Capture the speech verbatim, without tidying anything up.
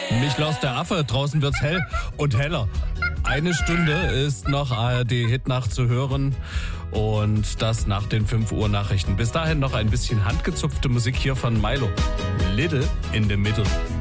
Michelaus der Affe, draußen wird's hell und heller. Eine Stunde ist noch A R D-Hitnacht zu hören und das nach den fünf Uhr Nachrichten. Bis dahin noch ein bisschen handgezupfte Musik hier von Milo. Little in the Middle.